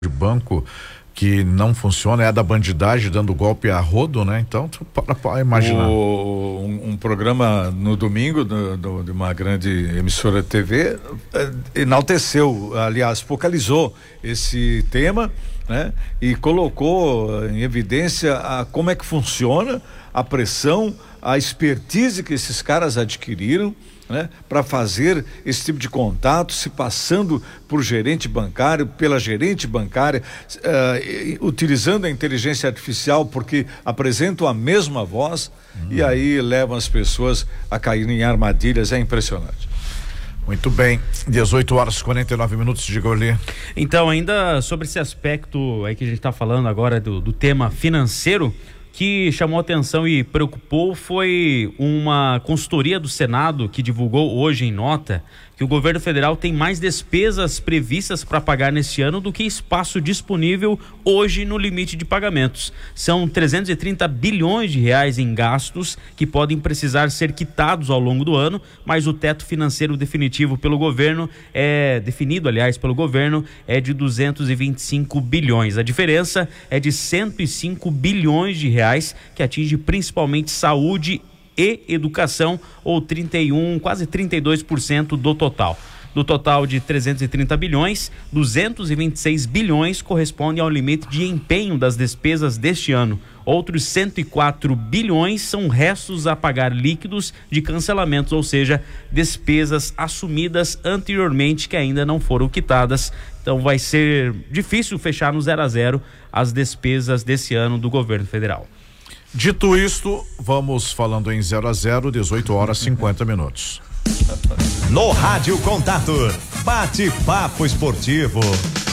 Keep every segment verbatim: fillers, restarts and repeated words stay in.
de banco que não funciona, é a da bandidagem dando golpe a rodo, né? Então, tu para, para imaginar. O, um, um programa no domingo do, do, de uma grande emissora de T V eh, enalteceu, aliás, focalizou esse tema, né? E colocou em evidência a, como é que funciona a pressão, a expertise que esses caras adquiriram, né, para fazer esse tipo de contato, se passando por gerente bancário, pela gerente bancária, uh, utilizando a inteligência artificial, porque apresentam a mesma voz, hum. e aí levam as pessoas a cair em armadilhas. É impressionante. Muito bem, dezoito horas e quarenta e nove minutos, diga ali. Então, ainda sobre esse aspecto aí que a gente está falando agora do, do tema financeiro, que chamou atenção e preocupou foi uma consultoria do Senado que divulgou hoje em nota que o governo federal tem mais despesas previstas para pagar neste ano do que espaço disponível hoje no limite de pagamentos. São trezentos e trinta bilhões de reais em gastos que podem precisar ser quitados ao longo do ano, mas o teto financeiro definitivo pelo governo é definido, aliás, pelo governo é de duzentos e vinte e cinco bilhões. A diferença é de cento e cinco bilhões de reais, que atinge principalmente saúde e educação, ou trinta e um, quase trinta e dois por cento do total. Do total de trezentos e trinta bilhões, duzentos e vinte e seis bilhões correspondem ao limite de empenho das despesas deste ano. Outros cento e quatro bilhões são restos a pagar líquidos de cancelamentos, ou seja, despesas assumidas anteriormente que ainda não foram quitadas. Então vai ser difícil fechar no zero a zero as despesas desse ano do governo federal. Dito isto, vamos falando em zero a zero, dezoito horas e cinquenta minutos. No Rádio Contato, bate-papo esportivo.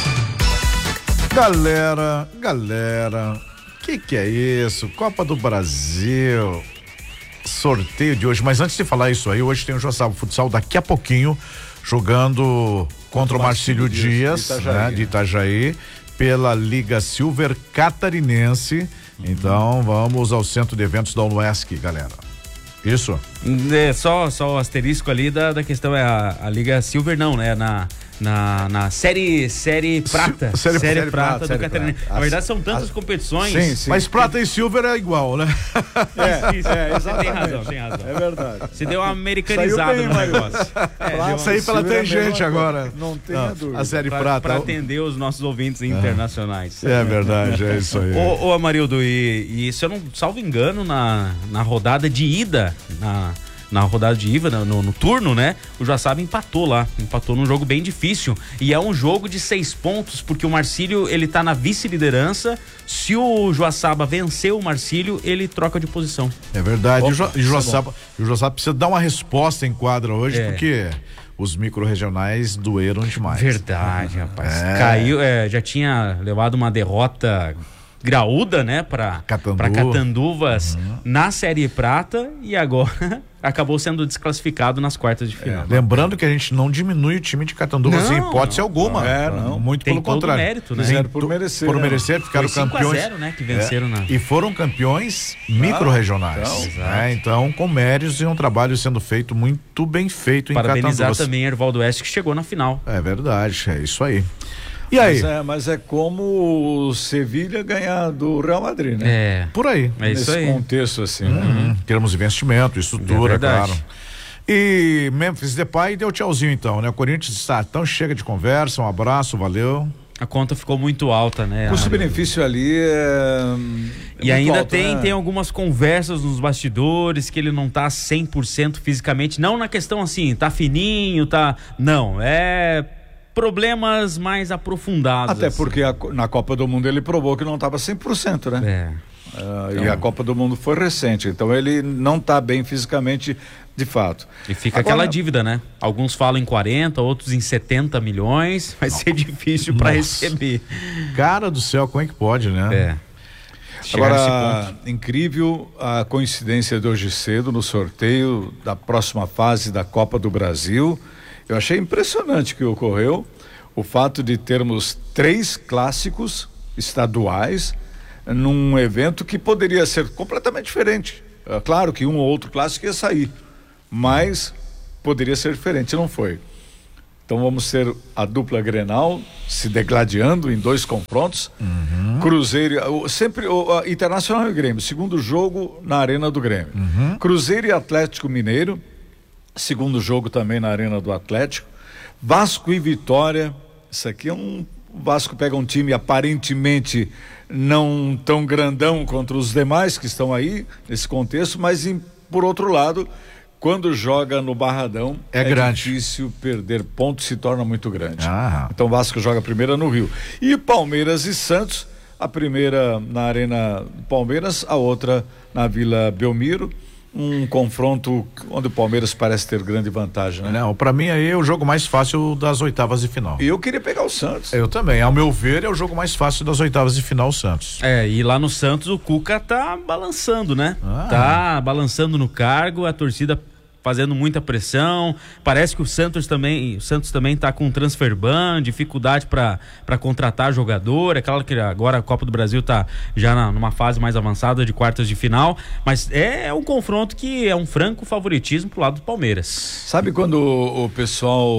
Galera, galera, que que é isso? Copa do Brasil, sorteio de hoje, mas antes de falar isso aí, hoje tem o Joaçaba Futsal daqui a pouquinho, jogando contra o Marcílio Dias, Dias de Itajaí, né, de Itajaí, pela Liga Silver Catarinense. Então vamos ao centro de eventos da UNOESC, galera. Isso? É, só, só o asterisco ali da, da questão é a, a Liga Silver, não, né? Na, na, na série, série Prata. S- série, série, série Prata, Prata do série Catarinense. Prata. Na verdade são tantas as, competições. Sim, sim. Mas Prata e Silver é igual, né? É, isso, é, exatamente. Tem razão, tem razão. É verdade. Você deu uma americanizada bem, no negócio. É, isso aí pela tangente agora. Não tenha dúvida. A série pra, Prata. Para atender os nossos ouvintes é. internacionais. É verdade, é isso aí. Ô, ô Amarildo, e, e se eu não salvo engano, na, na rodada de ida, na... na rodada de I V A, no, no turno, né? O Joaçaba empatou lá, empatou num jogo bem difícil, e é um jogo de seis pontos, porque o Marcílio, ele tá na vice-liderança. Se o Joaçaba vencer o Marcílio, ele troca de posição. É verdade. Opa, e o, jo, e o Joaçaba, é o Joaçaba precisa dar uma resposta em quadra hoje, é. porque os micro-regionais doeram demais. Verdade, rapaz. É. Caiu, é, já tinha levado uma derrota graúda, né, para Catandu. para Catanduvas uhum. na Série Prata, e agora acabou sendo desclassificado nas quartas de final. É, lembrando que a gente não diminui o time de Catanduvas em hipótese não, alguma. Não, é, não. Muito Tem pelo todo contrário. Mérito, né? Fizeram por merecer. Por merecer, ficaram Foi campeões. cinco a zero, né, que venceram é, na... E foram campeões micro-regionais. Ah, então, né? Então, com méritos e um trabalho sendo feito muito bem feito em Catanduvas. Parabenizar também Ervaldo Oeste, que chegou na final. É verdade, é isso aí. E aí? Mas é, mas é como o Sevilha ganhar do Real Madrid, né? É. Por aí. É isso Nesse aí. contexto, assim. Uhum. Né? Em termos de investimento, estrutura, é claro. E Memphis Depay deu tchauzinho então, né? O Corinthians está, então chega de conversa, um abraço, valeu. A conta ficou muito alta, né? O custo-benefício ali é, é e ainda alto, tem, né? tem algumas conversas nos bastidores que ele não tá cem por cento fisicamente, não na questão assim, tá fininho, tá... Não, é... problemas mais aprofundados. Até assim. porque a, na Copa do Mundo ele provou que não estava cem por cento, né? É. Uh, então... E a Copa do Mundo foi recente, então ele não está bem fisicamente, de fato. E fica Agora... aquela dívida, né? Alguns falam em quarenta, outros em setenta milhões, vai ser difícil para receber. Cara do céu, como é que pode, né? É. Agora, incrível a coincidência de hoje cedo no sorteio da próxima fase da Copa do Brasil. Eu achei impressionante o que ocorreu, o fato de termos três clássicos estaduais num evento que poderia ser completamente diferente. É claro que um ou outro clássico ia sair, mas poderia ser diferente, não foi. Então vamos ter a dupla Grenal se degladiando em dois confrontos. Uhum. Cruzeiro, sempre o Internacional e Grêmio, segundo jogo na Arena do Grêmio. Uhum. Cruzeiro e Atlético Mineiro, segundo jogo também na Arena do Atlético. Vasco e Vitória, isso aqui é um... O Vasco pega um time aparentemente não tão grandão contra os demais que estão aí nesse contexto, mas em, por outro lado, quando joga no Barradão, é, é grande. difícil perder pontos, se torna muito grande. Ah. Então o Vasco joga a primeira no Rio. E Palmeiras e Santos, a primeira na Arena Palmeiras, a outra na Vila Belmiro. Um confronto onde o Palmeiras parece ter grande vantagem, né? Não, pra mim aí é o jogo mais fácil das oitavas de final. E eu queria pegar o Santos. Eu também, ao meu ver, é o jogo mais fácil das oitavas de final, o Santos. É, e lá no Santos o Cuca tá balançando, né? Ah. Tá balançando no cargo, a torcida fazendo muita pressão. Parece que o Santos também, o Santos também tá com transfer ban, dificuldade para para contratar jogador. É claro que agora a Copa do Brasil tá já na, numa fase mais avançada de quartas de final, mas é, é um confronto que é um franco favoritismo pro lado do Palmeiras. Sabe quando o, o pessoal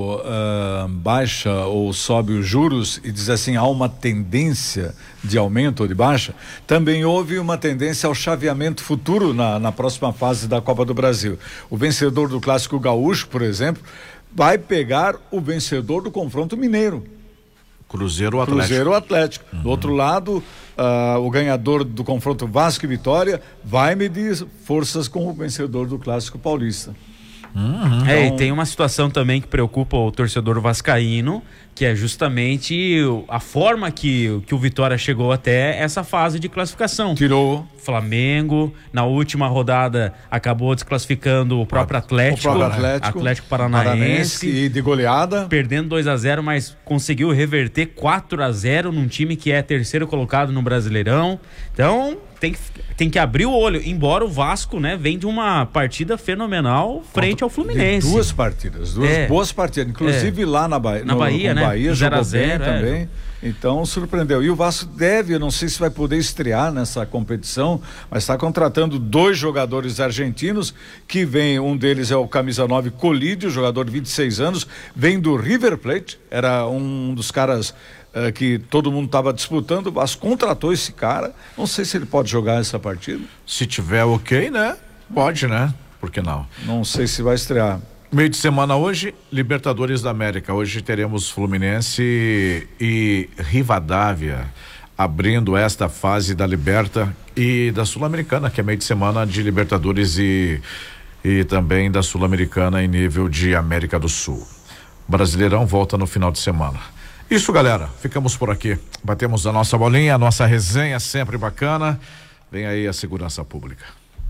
uh, baixa ou sobe os juros e diz assim, há uma tendência de aumento ou de baixa? Também houve uma tendência ao chaveamento futuro na, na próxima fase da Copa do Brasil. O vencedor do Clássico Gaúcho, por exemplo, vai pegar o vencedor do confronto mineiro. Cruzeiro Atlético. Cruzeiro Atlético. Uhum. Do outro lado, uh, o ganhador do confronto Vasco e Vitória vai medir forças com o vencedor do Clássico Paulista. Uhum. Então... É, e tem uma situação também que preocupa o torcedor vascaíno, que é justamente a forma que, que o Vitória chegou até essa fase de classificação. Tirou Flamengo, na última rodada acabou desclassificando o próprio Atlético, o próprio Atlético, Atlético Paranaense, Paranaense e de goleada, perdendo dois a zero, mas conseguiu reverter quatro a zero num time que é terceiro colocado no Brasileirão. Então tem que, tem que abrir o olho, embora o Vasco, né, vem de uma partida fenomenal frente ao Fluminense. De duas partidas, duas é. boas partidas, inclusive é. lá na, ba na no, Bahia, né? Bahia, zero a zero é. também. Então surpreendeu. E o Vasco deve, eu não sei se vai poder estrear nessa competição, mas está contratando dois jogadores argentinos que vem, um deles é o camisa nove Colídio, jogador de vinte e seis anos, vem do River Plate, era um dos caras uh, que todo mundo estava disputando. O Vasco contratou esse cara, não sei se ele pode jogar essa partida. Se tiver ok, né? Pode, né? Por que não? Não sei se vai estrear. Meio de semana hoje, Libertadores da América. Hoje teremos Fluminense e Rivadavia abrindo esta fase da Liberta e da Sul-Americana, que é meio de semana de Libertadores e, e também da Sul-Americana em nível de América do Sul. Brasileirão volta no final de semana. Isso, galera, ficamos por aqui. Batemos a nossa bolinha, a nossa resenha sempre bacana. Vem aí a segurança pública.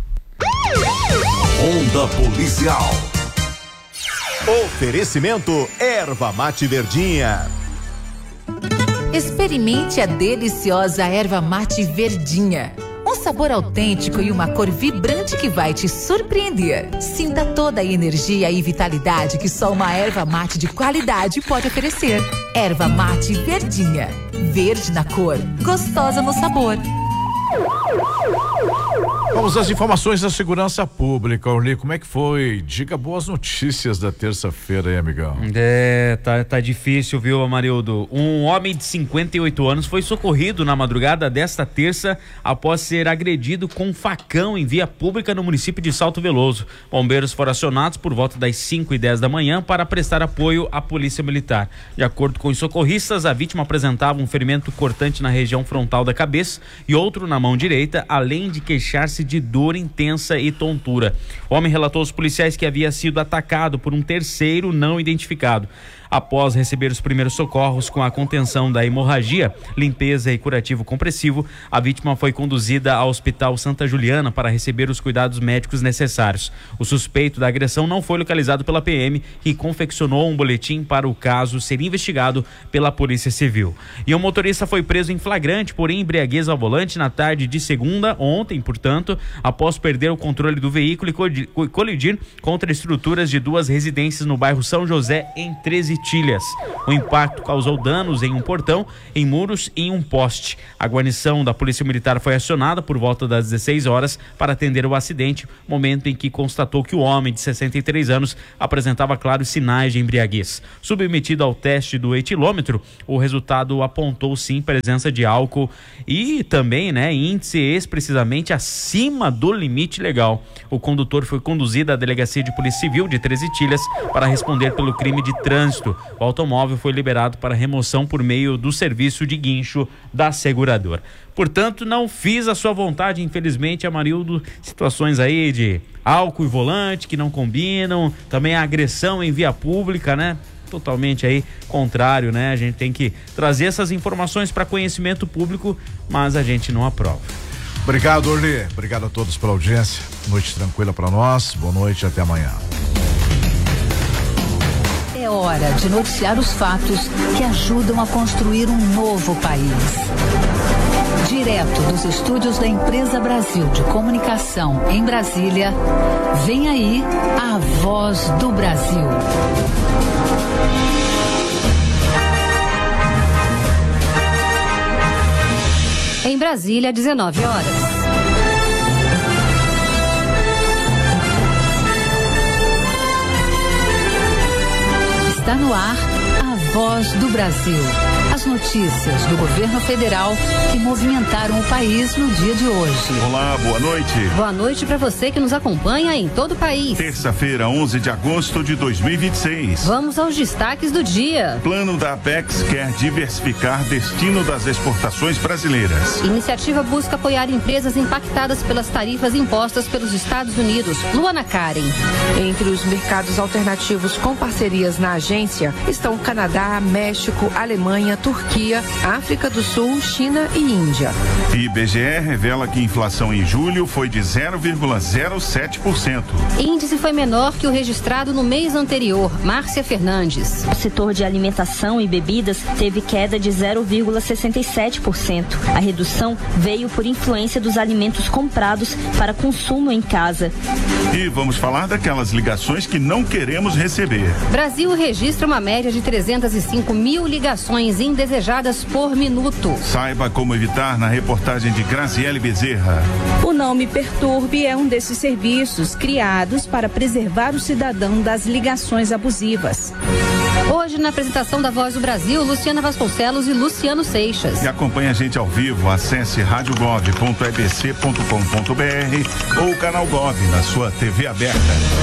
Onda Policial. Oferecimento Erva Mate Verdinha. Experimente a deliciosa Erva Mate Verdinha. Um sabor autêntico e uma cor vibrante que vai te surpreender. Sinta toda a energia e vitalidade que só uma erva mate de qualidade pode oferecer. Erva Mate Verdinha. Verde na cor, gostosa no sabor. Vamos às informações da segurança pública, Orly, como é que foi? Diga boas notícias da terça-feira aí, amigão. É, tá, tá difícil, viu, Amarildo? Um homem de cinquenta e oito anos foi socorrido na madrugada desta terça após ser agredido com um facão em via pública no município de Salto Veloso. Bombeiros foram acionados por volta das cinco e dez da manhã para prestar apoio à polícia militar. De acordo com os socorristas, a vítima apresentava um ferimento cortante na região frontal da cabeça e outro na mão direita, além de queixar-se de dor intensa e tontura. O homem relatou aos policiais que havia sido atacado por um terceiro não identificado. Após receber os primeiros socorros com a contenção da hemorragia, limpeza e curativo compressivo, a vítima foi conduzida ao Hospital Santa Juliana para receber os cuidados médicos necessários. O suspeito da agressão não foi localizado pela P M, que confeccionou um boletim para o caso ser investigado pela Polícia Civil. E o motorista foi preso em flagrante por embriaguez ao volante na tarde de segunda, ontem, portanto, após perder o controle do veículo e colidir contra estruturas de duas residências no bairro São José, em Treze Etilhas. O impacto causou danos em um portão, em muros e em um poste. A guarnição da Polícia Militar foi acionada por volta das dezesseis horas para atender o acidente, momento em que constatou que o homem de sessenta e três anos apresentava claros sinais de embriaguez. Submetido ao teste do etilômetro, o resultado apontou sim presença de álcool e também, né, índice expressivamente acima do limite legal. O condutor foi conduzido à Delegacia de Polícia Civil de Três Etilhas para responder pelo crime de trânsito. O automóvel foi liberado para remoção por meio do serviço de guincho da seguradora. Portanto, não fiz a sua vontade, infelizmente, Amarildo, situações aí de álcool e volante que não combinam, também a agressão em via pública, né? Totalmente aí contrário, né? A gente tem que trazer essas informações para conhecimento público, mas a gente não aprova. Obrigado, Orly. Obrigado a todos pela audiência. Noite tranquila para nós. Boa noite e até amanhã. É hora de noticiar os fatos que ajudam a construir um novo país. Direto dos estúdios da Empresa Brasil de Comunicação em Brasília, vem aí a Voz do Brasil. Em Brasília, dezenove horas. Está no ar a Voz do Brasil. As notícias do governo federal que movimentaram o país no dia de hoje. Olá, boa noite. Boa noite para você que nos acompanha em todo o país. Terça-feira, onze de agosto de dois mil e vinte e seis. Vamos aos destaques do dia. Plano da Apex quer diversificar destino das exportações brasileiras. Iniciativa busca apoiar empresas impactadas pelas tarifas impostas pelos Estados Unidos. Luana Karen. Entre os mercados alternativos com parcerias na agência estão Canadá, México, Alemanha, Turquia, África do Sul, China e Índia. I B G E revela que a inflação em julho foi de zero vírgula zero sete por cento. Índice foi menor que o registrado no mês anterior. Márcia Fernandes. O setor de alimentação e bebidas teve queda de zero vírgula sessenta e sete por cento. A redução veio por influência dos alimentos comprados para consumo em casa. E vamos falar daquelas ligações que não queremos receber. Brasil registra uma média de trezentas e cinco mil ligações indesejadas por minuto. Saiba como evitar na reportagem de Graziele Bezerra. O Não Me Perturbe é um desses serviços criados para preservar o cidadão das ligações abusivas. Hoje, na apresentação da Voz do Brasil, Luciana Vasconcelos e Luciano Seixas. E acompanhe a gente ao vivo, acesse rádio gov ponto e b c ponto com ponto b r ou o canal Gov na sua T V aberta.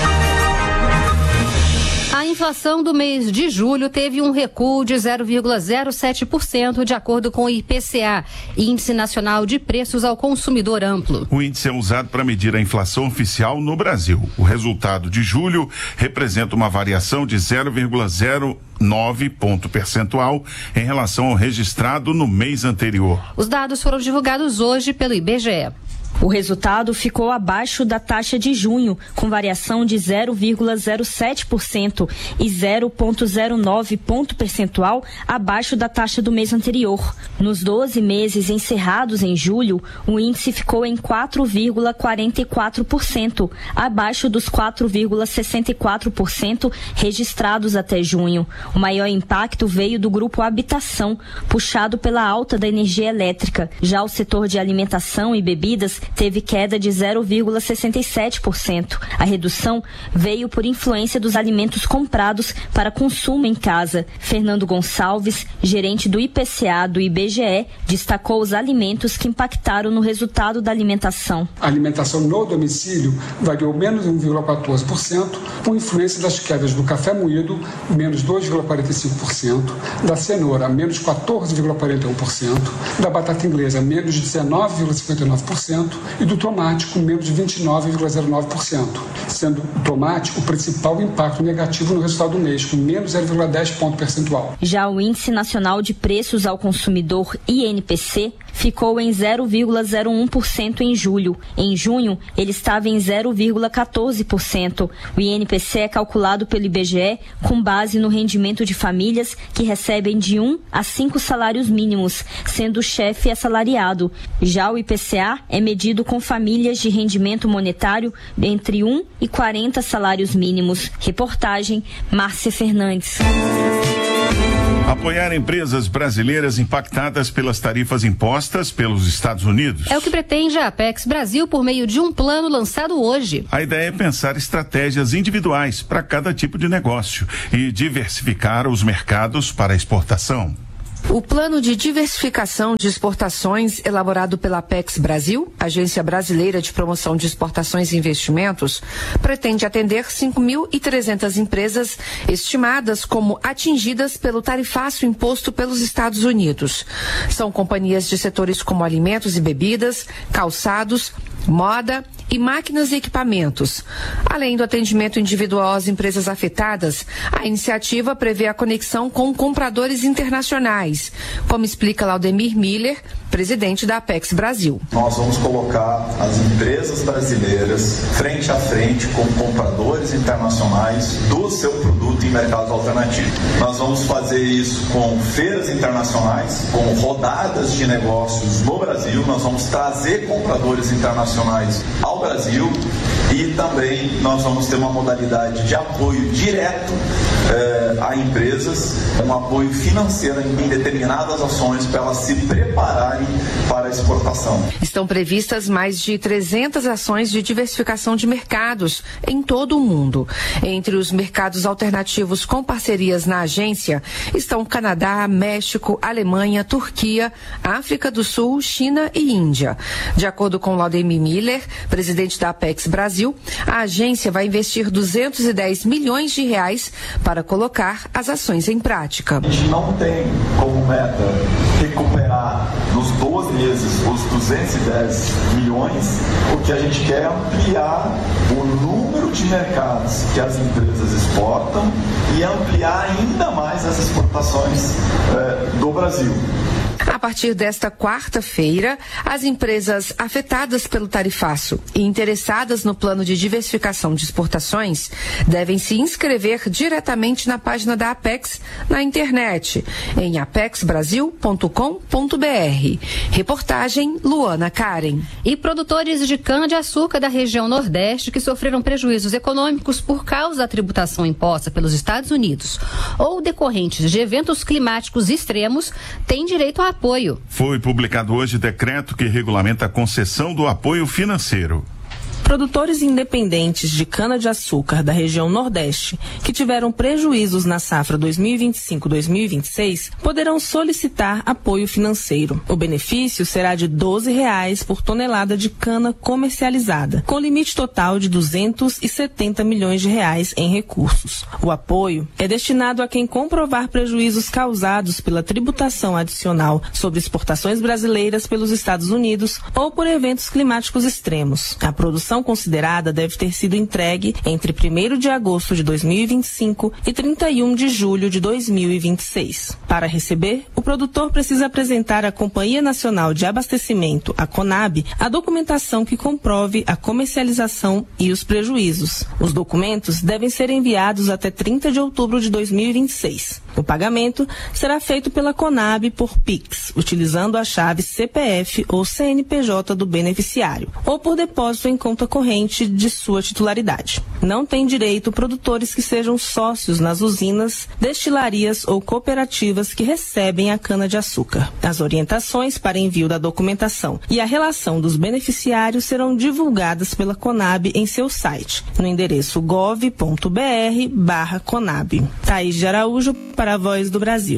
A inflação do mês de julho teve um recuo de zero vírgula zero sete por cento, de acordo com o I P C A, Índice Nacional de Preços ao Consumidor Amplo. O índice é usado para medir a inflação oficial no Brasil. O resultado de julho representa uma variação de zero vírgula zero nove ponto percentual em relação ao registrado no mês anterior. Os dados foram divulgados hoje pelo I B G E. O resultado ficou abaixo da taxa de junho, com variação de zero vírgula zero sete por cento e zero vírgula zero nove ponto percentual abaixo da taxa do mês anterior. Nos doze meses encerrados em julho, o índice ficou em quatro vírgula quarenta e quatro por cento, abaixo dos quatro vírgula sessenta e quatro por cento registrados até junho. O maior impacto veio do grupo habitação, puxado pela alta da energia elétrica. Já o setor de alimentação e bebidas teve queda de zero vírgula sessenta e sete por cento. A redução veio por influência dos alimentos comprados para consumo em casa. Fernando Gonçalves, gerente do I P C A do I B G E, destacou os alimentos que impactaram no resultado da alimentação. A alimentação no domicílio variou menos um vírgula quatorze por cento, com influência das quedas do café moído, menos dois vírgula quarenta e cinco por cento, da cenoura, menos quatorze vírgula quarenta e um por cento, da batata inglesa, menos dezenove vírgula cinquenta e nove por cento, e do tomate com menos de vinte e nove vírgula zero nove por cento, sendo o tomate o principal impacto negativo no resultado do mês, com menos zero vírgula dez ponto percentual. Já o Índice Nacional de Preços ao Consumidor, I N P C, ficou em zero vírgula zero um por cento em julho. Em junho, ele estava em zero vírgula quatorze por cento. O I N P C é calculado pelo I B G E com base no rendimento de famílias que recebem de um a cinco salários mínimos, sendo o chefe assalariado. Já o I P C A é medido com famílias de rendimento monetário entre um e quarenta salários mínimos. Reportagem, Márcia Fernandes. Apoiar empresas brasileiras impactadas pelas tarifas impostas pelos Estados Unidos. É o que pretende a Apex Brasil por meio de um plano lançado hoje. A ideia é pensar estratégias individuais para cada tipo de negócio e diversificar os mercados para exportação. O plano de diversificação de exportações elaborado pela Apex Brasil, Agência Brasileira de Promoção de Exportações e Investimentos, pretende atender cinco mil e trezentas empresas estimadas como atingidas pelo tarifaço imposto pelos Estados Unidos. São companhias de setores como alimentos e bebidas, calçados, moda e máquinas e equipamentos. Além do atendimento individual às empresas afetadas, a iniciativa prevê a conexão com compradores internacionais, como explica Laudemir Miller, presidente da Apex Brasil. Nós vamos colocar as empresas brasileiras frente a frente com compradores internacionais do seu produto em mercados alternativos. Nós vamos fazer isso com feiras internacionais, com rodadas de negócios no Brasil. Nós vamos trazer compradores internacionais ao Brasil e também nós vamos ter uma modalidade de apoio direto eh, a empresas, um apoio financeiro em determinadas ações para elas se prepararem para a exportação. Estão previstas mais de trezentas ações de diversificação de mercados em todo o mundo. Entre os mercados alternativos com parcerias na agência estão Canadá, México, Alemanha, Turquia, África do Sul, China e Índia. De acordo com Laudemir Miller, presidente da Apex Brasil, a agência vai investir duzentos e dez milhões de reais para colocar as ações em prática. A gente não tem como meta recuperar nos doze meses os duzentos e dez milhões, o que a gente quer é ampliar o número de mercados que as empresas exportam e ampliar ainda mais as exportações eh, do Brasil. A partir desta quarta-feira, as empresas afetadas pelo tarifaço e interessadas no plano de diversificação de exportações devem se inscrever diretamente na página da Apex na internet, em apex brasil ponto com ponto b r. Reportagem Luana Karen. E produtores de cana-de-açúcar da região Nordeste que sofreram prejuízos econômicos por causa da tributação imposta pelos Estados Unidos ou decorrentes de eventos climáticos extremos têm direito a apoio. Foi publicado hoje decreto que regulamenta a concessão do apoio financeiro. Produtores independentes de cana-de-açúcar da região Nordeste que tiveram prejuízos na safra dois mil e vinte e cinco dois mil e vinte e seis poderão solicitar apoio financeiro. O benefício será de doze reais por tonelada de cana comercializada, com limite total de duzentos e setenta milhões de reais em recursos. O apoio é destinado a quem comprovar prejuízos causados pela tributação adicional sobre exportações brasileiras pelos Estados Unidos ou por eventos climáticos extremos. A produção considerada deve ter sido entregue entre primeiro de agosto de dois mil e vinte e cinco e trinta e um de julho de dois mil e vinte e seis. Para receber, o produtor precisa apresentar à Companhia Nacional de Abastecimento, a CONAB, a documentação que comprove a comercialização e os prejuízos. Os documentos devem ser enviados até trinta de outubro de dois mil e vinte e seis. O pagamento será feito pela CONAB por Pix, utilizando a chave C P F ou C N P J do beneficiário, ou por depósito em conta corrente de sua titularidade. Não tem direito produtores que sejam sócios nas usinas, destilarias ou cooperativas que recebem a cana-de-açúcar. As orientações para envio da documentação e a relação dos beneficiários serão divulgadas pela CONAB em seu site, no endereço gov ponto br barra CONAB. Thaís de Araújo, para a Voz do Brasil.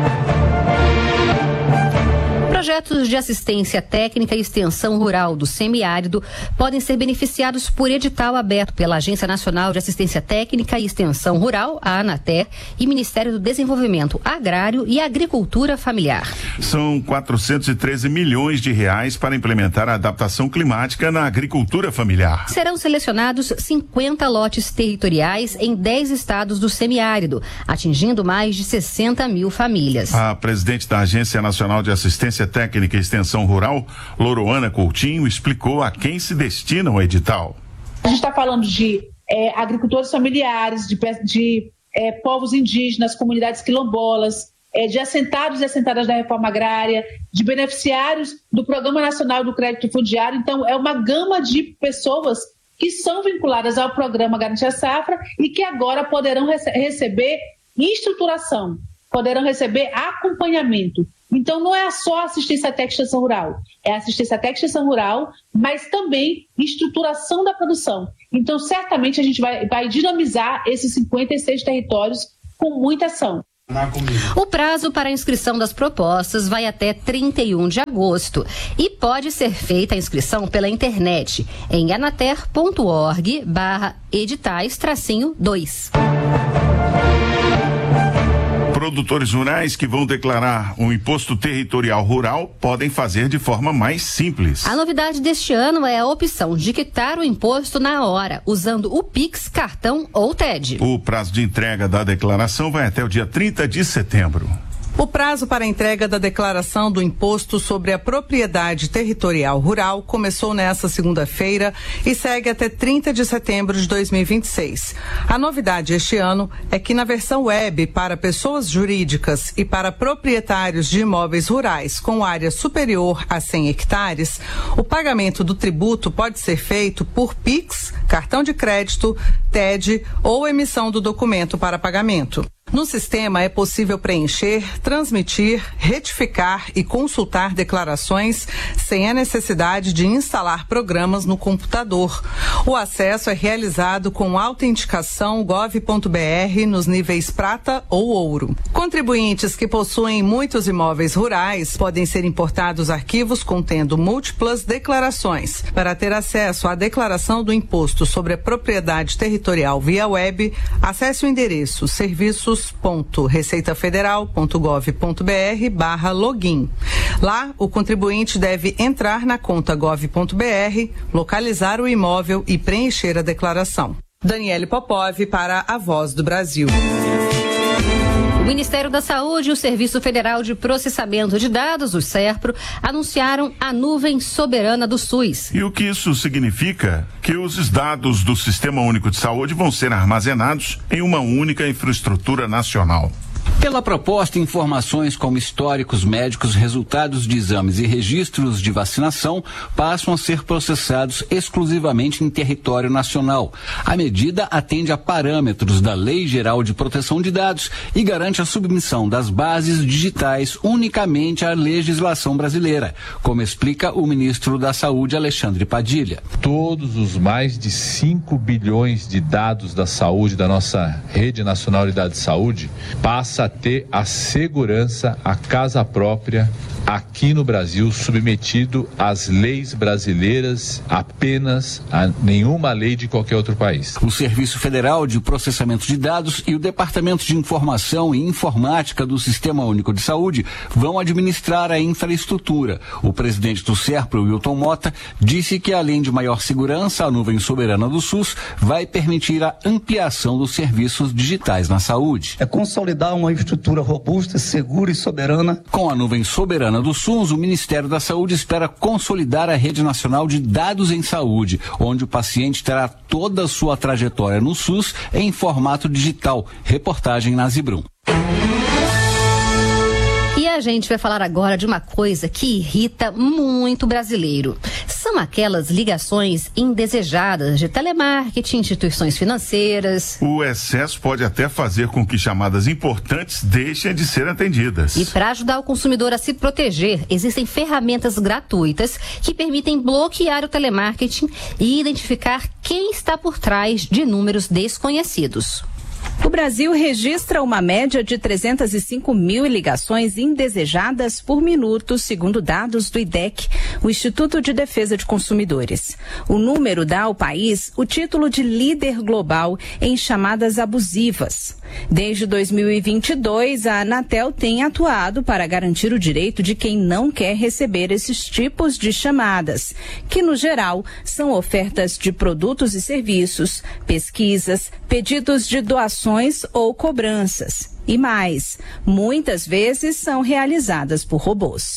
Projetos de assistência técnica e extensão rural do semiárido podem ser beneficiados por edital aberto pela Agência Nacional de Assistência Técnica e Extensão Rural, a ANATER, e Ministério do Desenvolvimento Agrário e Agricultura Familiar. São quatrocentos e treze milhões de reais para implementar a adaptação climática na agricultura familiar. Serão selecionados cinquenta lotes territoriais em dez estados do semiárido, atingindo mais de sessenta mil famílias. A presidente da Agência Nacional de Assistência Assistência Técnica e Extensão Rural, Loroana Coutinho, explicou a quem se destina o edital. A gente está falando de é, agricultores familiares, de, de é, povos indígenas, comunidades quilombolas, é, de assentados e assentadas da reforma agrária, de beneficiários do Programa Nacional do Crédito Fundiário. Então, é uma gama de pessoas que são vinculadas ao Programa Garantia Safra e que agora poderão rece- receber estruturação, poderão receber acompanhamento. Então, não é só assistência técnica e extensão rural, é assistência técnica e extensão rural, mas também estruturação da produção. Então, certamente, a gente vai, vai dinamizar esses cinquenta e seis territórios com muita ação. O prazo para a inscrição das propostas vai até trinta e um de agosto e pode ser feita a inscrição pela internet em anater.org barra editais tracinho dois. Produtores rurais que vão declarar um imposto territorial rural podem fazer de forma mais simples. A novidade deste ano é a opção de quitar o imposto na hora, usando o Pix, cartão ou T E D. O prazo de entrega da declaração vai até o dia trinta de setembro. O prazo para a entrega da declaração do Imposto sobre a Propriedade Territorial Rural começou nesta segunda-feira e segue até trinta de setembro de dois mil e vinte e seis. A novidade este ano é que na versão web para pessoas jurídicas e para proprietários de imóveis rurais com área superior a cem hectares, o pagamento do tributo pode ser feito por Pix, cartão de crédito, T E D ou emissão do documento para pagamento. No sistema é possível preencher, transmitir, retificar e consultar declarações sem a necessidade de instalar programas no computador. O acesso é realizado com autenticação gov ponto br nos níveis prata ou ouro. Contribuintes que possuem muitos imóveis rurais podem ser importados arquivos contendo múltiplas declarações. Para ter acesso à declaração do Imposto sobre a Propriedade Territorial via web, acesse o endereço serviços ponto receitafederal ponto gov ponto br barra login. Lá, o contribuinte deve entrar na conta gov ponto br, localizar o imóvel e preencher a declaração. Daniele Popov para a Voz do Brasil. O Ministério da Saúde e o Serviço Federal de Processamento de Dados, o SERPRO, anunciaram a nuvem soberana do SUS. E o que isso significa? Que os dados do Sistema Único de Saúde vão ser armazenados em uma única infraestrutura nacional. Pela proposta, informações como históricos médicos, resultados de exames e registros de vacinação passam a ser processados exclusivamente em território nacional. A medida atende a parâmetros da Lei Geral de Proteção de Dados e garante a submissão das bases digitais unicamente à legislação brasileira, como explica o ministro da Saúde, Alexandre Padilha. Todos os mais de cinco bilhões de dados da saúde da nossa Rede Nacional de Dados de Saúde passa a ter a segurança, a casa própria aqui no Brasil, submetido às leis brasileiras, apenas a nenhuma lei de qualquer outro país. O Serviço Federal de Processamento de Dados e o Departamento de Informação e Informática do Sistema Único de Saúde vão administrar a infraestrutura. O presidente do SERPRO, Wilton Mota, disse que além de maior segurança, a nuvem soberana do SUS vai permitir a ampliação dos serviços digitais na saúde. É consolidar uma infraestrutura robusta, segura e soberana. Com a nuvem soberana do SUS, o Ministério da Saúde espera consolidar a rede nacional de dados em saúde, onde o paciente terá toda a sua trajetória no SUS em formato digital. Reportagem na Zibrum. E a gente vai falar agora de uma coisa que irrita muito o brasileiro. São aquelas ligações indesejadas de telemarketing, instituições financeiras. O excesso pode até fazer com que chamadas importantes deixem de ser atendidas. E para ajudar o consumidor a se proteger, existem ferramentas gratuitas que permitem bloquear o telemarketing e identificar quem está por trás de números desconhecidos. O Brasil registra uma média de trezentos e cinco mil ligações indesejadas por minuto, segundo dados do I D E C, o Instituto de Defesa de Consumidores. O número dá ao país o título de líder global em chamadas abusivas. Desde dois mil e vinte e dois, a Anatel tem atuado para garantir o direito de quem não quer receber esses tipos de chamadas, que, no geral, são ofertas de produtos e serviços, pesquisas, pedidos de doações ou cobranças. E mais, muitas vezes são realizadas por robôs.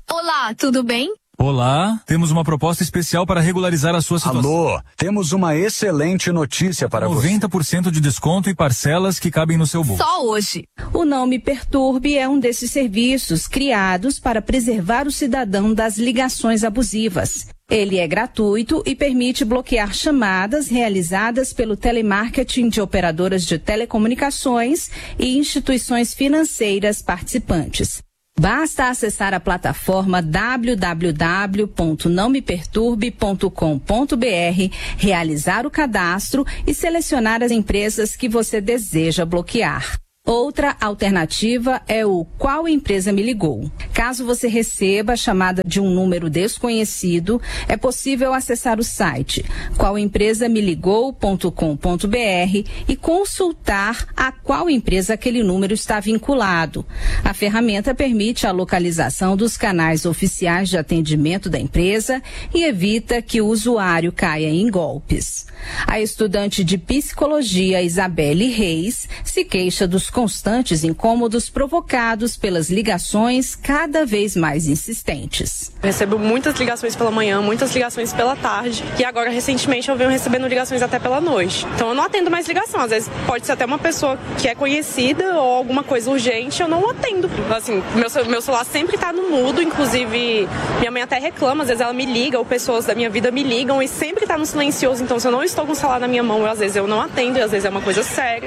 Olá, tudo bem? Olá, temos uma proposta especial para regularizar a sua situação. Alô, temos uma excelente notícia para você. noventa por cento de desconto e parcelas que cabem no seu bolso. Só hoje. O Não Me Perturbe é um desses serviços criados para preservar o cidadão das ligações abusivas. Ele é gratuito e permite bloquear chamadas realizadas pelo telemarketing de operadoras de telecomunicações e instituições financeiras participantes. Basta acessar a plataforma w w w ponto não me perturbe ponto com ponto b r, realizar o cadastro e selecionar as empresas que você deseja bloquear. Outra alternativa é o Qual Empresa Me Ligou. Caso você receba a chamada de um número desconhecido, é possível acessar o site qual empresa me ligou ponto com ponto b r e consultar a qual empresa aquele número está vinculado. A ferramenta permite a localização dos canais oficiais de atendimento da empresa e evita que o usuário caia em golpes. A estudante de psicologia Isabelle Reis se queixa dos constantes incômodos provocados pelas ligações cada vez mais insistentes. Eu recebo muitas ligações pela manhã, muitas ligações pela tarde e agora recentemente eu venho recebendo ligações até pela noite. Então eu não atendo mais ligação, às vezes pode ser até uma pessoa que é conhecida ou alguma coisa urgente, eu não atendo. Assim, meu, meu celular sempre tá no mudo, inclusive minha mãe até reclama, às vezes ela me liga ou pessoas da minha vida me ligam e sempre tá no silencioso, então se eu não estou com o celular na minha mão, eu, às vezes eu não atendo e às vezes é uma coisa séria.